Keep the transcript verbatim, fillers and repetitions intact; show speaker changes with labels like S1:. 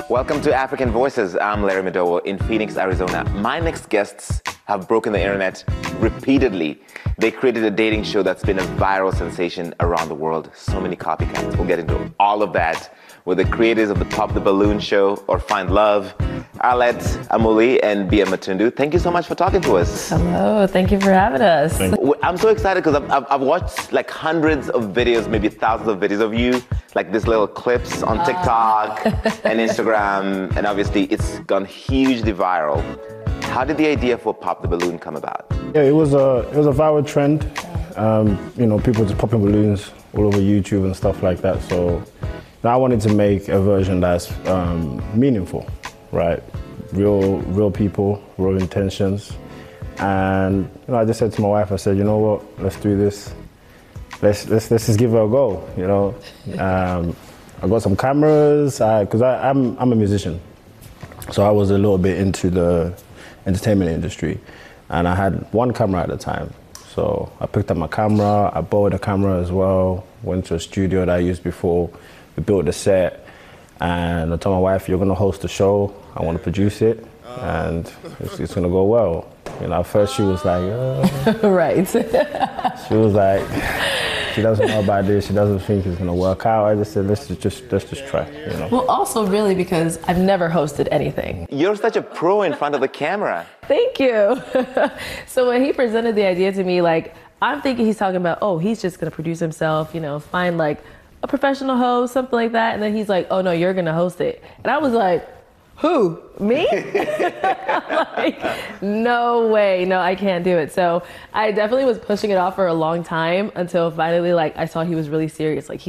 S1: Welcome to African Voices. I'm Larry Madowo in Phoenix, Arizona. My next guests have broken the internet repeatedly. They created a dating show that's been a viral sensation around the world. So many copycats. We'll get into all of that with the creators of the Pop the Balloon show or Find Love, Alet Amuli and Bia Matundu. Thank you so much for talking to us.
S2: Hello, thank you for having us.
S1: I'm so excited because I've, I've, I've watched like hundreds of videos, maybe thousands of videos of you, like these little clips on TikTok uh. and Instagram, and obviously it's gone hugely viral. How did the idea for Pop the Balloon come about?
S3: Yeah, it was a it was a viral trend. Um, you know, people just popping balloons all over YouTube and stuff like that. So I wanted to make a version that's um, meaningful, right? Real, real people, real intentions. And you know, I just said to my wife, I said, you know what? Let's do this. Let's let's let's just give it a go. You know, um, I got some cameras because I, I I'm I'm a musician, so I was a little bit into the entertainment industry, and I had one camera at the time. So I picked up my camera, I borrowed a camera as well, went to a studio that I used before, we built the set, and I told my wife, you're gonna host the show, I wanna produce it, and it's, it's gonna go well. You know, at first she was like, oh.
S2: Right.
S3: She was like, she doesn't know about this, she doesn't think it's gonna work out. I just said, let's just, let's just try, you know.
S2: Well, also really because I've never hosted anything.
S1: You're such a pro in front of the camera.
S2: Thank you. So when he presented the idea to me, like, I'm thinking he's talking about, oh, he's just gonna produce himself, you know, find like a professional host, something like that. And then he's like, oh no, you're gonna host it. And I was like, who? Me? Like, no way. No, I can't do it. So I definitely was pushing it off for a long time until finally, like, I saw he was really serious. Like, he